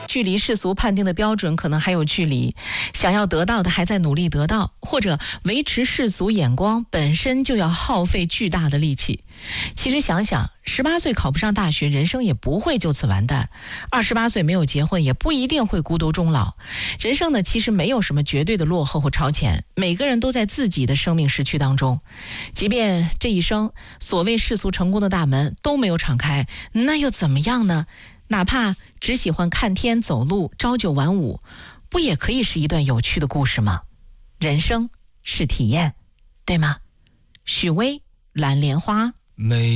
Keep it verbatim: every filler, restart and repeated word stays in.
距离世俗判定的标准可能还有距离，想要得到的还在努力得到，或者维持世俗眼光本身就要耗费巨大的力气。其实想想，十八岁考不上大学，人生也不会就此完蛋；二十八岁没有结婚，也不一定会孤独终老。人生呢，其实没有什么绝对的落后或超前，每个人都在自己的生命时区当中。即便这一生所谓世俗成功的大门都没有敞开，那又怎么样呢？哪怕只喜欢看天走路，朝九晚五，不也可以是一段有趣的故事吗？人生是体验，对吗？许巍，蓝莲花。 每